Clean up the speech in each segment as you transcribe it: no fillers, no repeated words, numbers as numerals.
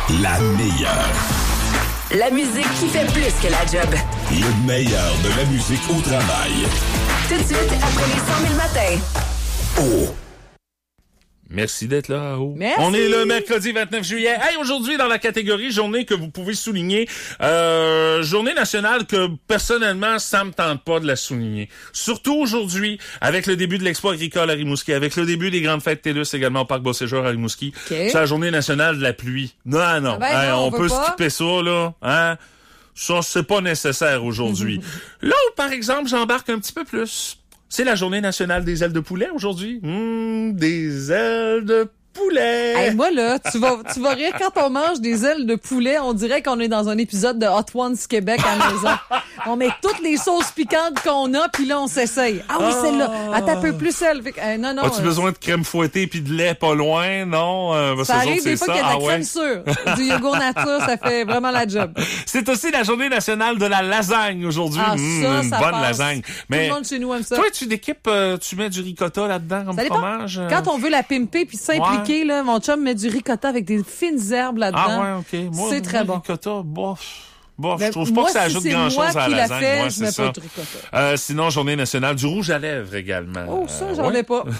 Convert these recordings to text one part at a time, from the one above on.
La meilleure. La musique qui fait plus que la job. Le meilleur de la musique au travail. Tout de suite, après les 100 000 matins. Oh! Merci d'être là. Oh. Merci. On est le mercredi 29 juillet. Hey, aujourd'hui, dans la catégorie journée que vous pouvez souligner, journée nationale que, personnellement, ça me tente pas de la souligner. Surtout aujourd'hui, avec le début de l'Expo agricole à Rimouski, avec le début des grandes fêtes TELUS également au Parc Beauséjour à Rimouski. Okay. C'est la journée nationale de la pluie. Non. Ah ben Hey, non, on peut pas. skipper ça, là. Hein? Ça, c'est pas nécessaire aujourd'hui. Là où, par exemple, j'embarque un petit peu plus. C'est la journée nationale des ailes de poulet aujourd'hui. Des ailes de poulet. Hey, moi, là, tu vas rire quand on mange des ailes de poulet. On dirait qu'on est dans un épisode de Hot Ones Québec à la maison. On met toutes les sauces piquantes qu'on a, puis là, on s'essaye. Ah oui, celle-là. Attends un peu plus celle. Fait que, non. As-tu besoin de crème fouettée puis de lait pas loin? Non? Ça arrive des fois qu'il y a de la crème sûre. Du yogourt nature, ça fait vraiment la job. C'est aussi la journée nationale de la lasagne aujourd'hui. Ah, ça une bonne passe. lasagne. Mais tout le monde chez nous aime ça. toi, tu d'équipe, tu mets du ricotta là-dedans comme Ça dépend. fromage? Quand on veut la pimper puis s'impliquer, là, mon chum met du ricotta avec des fines herbes là-dedans. Ah ouais, OK. Moi, c'est très bon. ricotta, bof, Ben, je trouve pas que ça ajoute grand-chose à la lasagne. Fait, Moi, je c'est mets ça. pas de ricotta. Sinon, journée nationale du rouge à lèvres également. Oh, ça, j'en ouais. ai pas.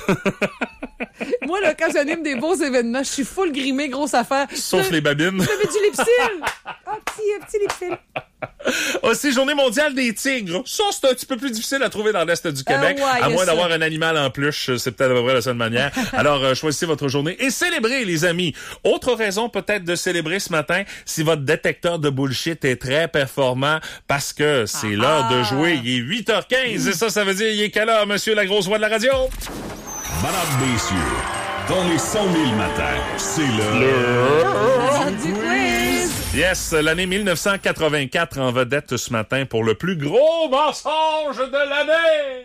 Moi, là, quand j'anime des beaux événements, je suis full grimée, grosse affaire. Sauf les babines. Je mets du lipsil. Petit lipsil. Aussi, journée mondiale des tigres. Ça, c'est un petit peu plus difficile à trouver dans l'Est du Québec. Ouais, à moins ça. d'avoir un animal en peluche. C'est peut-être à peu près la seule manière. Alors, choisissez votre journée et célébrez, les amis. Autre raison peut-être de célébrer ce matin, si votre détecteur de bullshit est très performant, parce que c'est l'heure de jouer. Il est 8h15 et ça veut dire il est quelle heure, monsieur la grosse voix de la radio? Madame, messieurs, dans les 100 000 matins, c'est le... Du quiz. Yes, l'année 1984 en vedette ce matin pour le plus gros mensonge de l'année.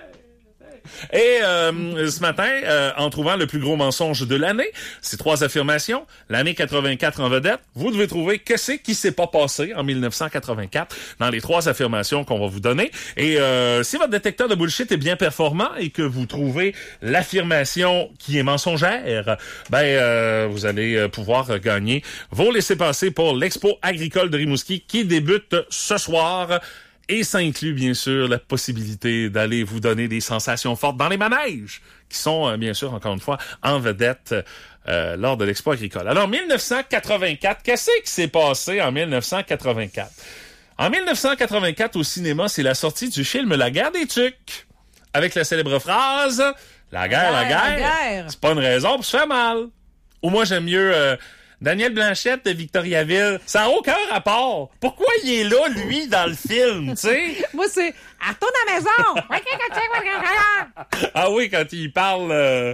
Et ce matin, en trouvant le plus gros mensonge de l'année, ces trois affirmations, l'année 84 en vedette, vous devez trouver qu'est-ce qui s'est pas passé en 1984 dans les trois affirmations qu'on va vous donner. Et si votre détecteur de bullshit est bien performant et que vous trouvez l'affirmation qui est mensongère, vous allez pouvoir gagner vos laissez-passer pour l'Expo agricole de Rimouski qui débute ce soir. Et ça inclut, bien sûr, la possibilité d'aller vous donner des sensations fortes dans les manèges, qui sont, bien sûr, encore une fois, en vedette lors de l'Expo agricole. Alors, 1984, qu'est-ce qui s'est passé en 1984? En 1984, au cinéma, c'est la sortie du film La guerre des tucs, avec la célèbre phrase « La guerre, c'est pas une raison pour se faire mal ». Ou moi, j'aime mieux... Daniel Blanchette de Victoriaville, ça n'a aucun rapport. Pourquoi il est là, lui, dans le film, tu sais? Moi, c'est « Retourne à la maison! » Ah oui, quand il parle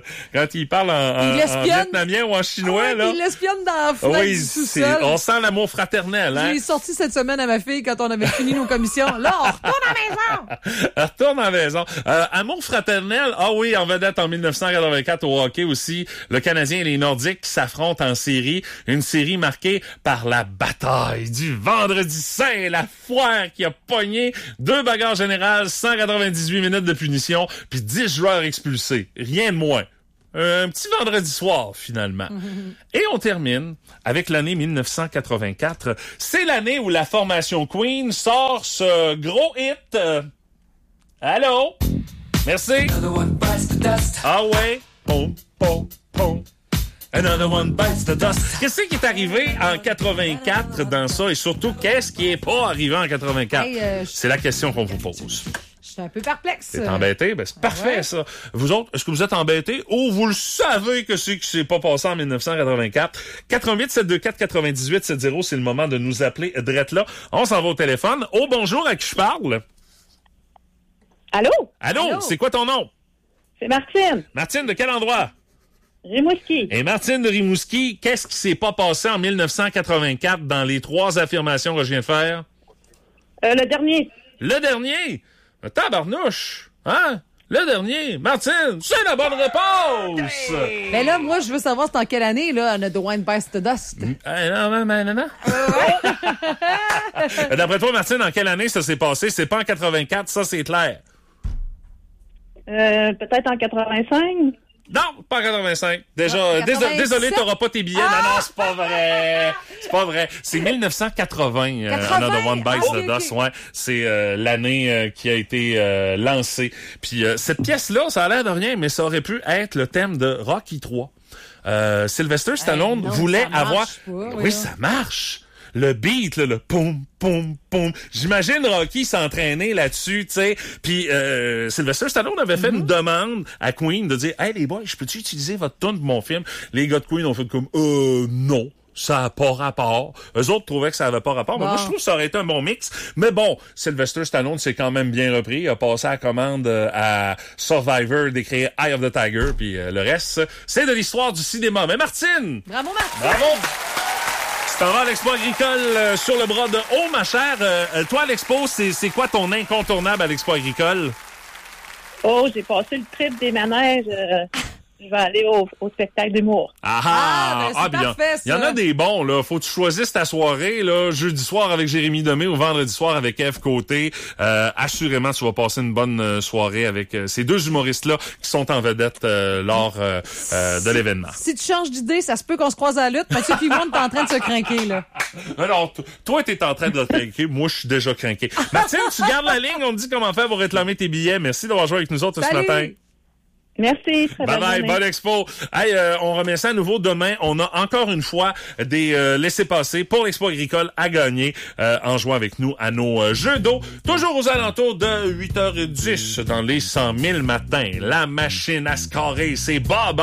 en vietnamien ou en chinois, là. Il l'espionne dans la fenêtre du sous-sol. On sent l'amour fraternel, hein? Je l'ai sorti cette semaine à ma fille quand on avait fini nos commissions. Là, on retourne à la maison! Retourne à la maison. Amour fraternel, ah oui, en vedette en 1984 au hockey aussi. Le Canadien et les Nordiques qui s'affrontent en série. Une série marquée par la bataille du Vendredi Saint, la foire qui a pogné 2 bagarres générales, 198 minutes de punition, puis 10 joueurs expulsés. Rien de moins. Un petit vendredi soir, finalement. Et on termine avec l'année 1984. C'est l'année où la formation Queen sort ce gros hit. Allô? Merci. Ah ouais? Pom, pom, pom. Another one bites the dust. Qu'est-ce qui est arrivé en 84 dans ça? Et surtout, qu'est-ce qui est pas arrivé en 84? C'est la question qu'on vous pose. Je suis un peu perplexe. T'es embêté? Ben, c'est parfait, ouais. Ça. Vous autres, est-ce que vous êtes embêtés ou vous le savez que c'est qui s'est pas passé en 1984? 88 724 98 70, c'est le moment de nous appeler drette là. On s'en va au téléphone. Oh, bonjour, à qui je parle? Allô? Allô? C'est quoi ton nom? C'est Martine. Martine, de quel endroit? Rimouski. Et Martine de Rimouski, qu'est-ce qui s'est pas passé en 1984 dans les trois affirmations que je viens de faire? Le dernier. Le dernier? Tabarnouche! Hein? Le dernier? Martine, c'est la bonne réponse! Mais là, moi, je veux savoir c'est en quelle année, là, Another One Bites the Dust. Non. D'après toi, Martine, en quelle année ça s'est passé? C'est pas en 84, ça, c'est clair. Peut-être en 85. Non, pas en 85. Déjà, Ah, 87. désolé, t'auras pas tes billets. Non, c'est pas vrai. C'est pas vrai. C'est 1980, 80? Another One Bites Ah, the ok, Dust. ok. Ouais, c'est l'année qui a été lancée. Puis cette pièce-là, ça a l'air de rien, mais ça aurait pu être le thème de Rocky 3. Sylvester Stallone non, voulait ça marche avoir... pas, oui, voyons. ça marche. Le beat, là, le poum, poum, poum. J'imagine Rocky s'entraîner là-dessus, tu sais. Puis Sylvester Stallone avait fait une demande à Queen de dire « Hey, les boys, je peux-tu utiliser votre tune pour mon film? » Les gars de Queen ont fait comme « non. » Ça n'a pas rapport. Eux autres trouvaient que ça n'avait pas rapport. Mais moi, je trouve que ça aurait été un bon mix. Mais bon, Sylvester Stallone s'est quand même bien repris. Il a passé à la commande à Survivor d'écrire Eye of the Tiger. Puis le reste, c'est de l'histoire du cinéma. Mais Martine! Bravo, Martine! Bravo! Tu t'en vas à l'Expo agricole sur le bras de haut, ma chère. Toi, à l'Expo, c'est quoi ton incontournable à l'Expo agricole? Oh, j'ai passé le trip des manèges. Je vais aller au spectacle d'humour. C'est parfait, ça. Il y en a des bons, là. Faut que tu choisisses ta soirée, là. Jeudi soir avec Jérémy Demé ou vendredi soir avec Eve Côté. Assurément, tu vas passer une bonne soirée avec ces deux humoristes-là qui sont en vedette lors de l'événement. Si tu changes d'idée, ça se peut qu'on se croise à la lutte. Mathieu Pimon, t'es en train de se crinquer, là. Alors, toi, t'es en train de te craquer. Moi, je suis déjà craqué. Martine, tu gardes la ligne. On me dit comment faire pour réclamer tes billets. Merci d'avoir joué avec nous autres ce Salut. matin. Merci. Très Bye bonne bye, journée. bonne expo. Hey, on remet ça à nouveau demain. On a encore une fois des laissez-passer pour l'Expo agricole à gagner en jouant avec nous à nos jeux d'eau. Toujours aux alentours de 8h10 dans les 100 000 matins. La machine à scorer, c'est Bob